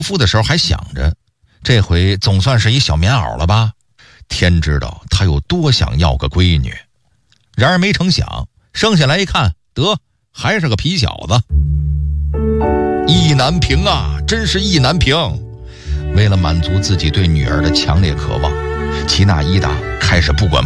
腹的时候还想着，这回总算是一小棉袄了吧？天知道他有多想要个闺女。然而没成想，生下来一看，得还是个皮小子。意难平啊，真是意难平。为了满足自己对女儿的强烈渴望，齐娜伊达开始不管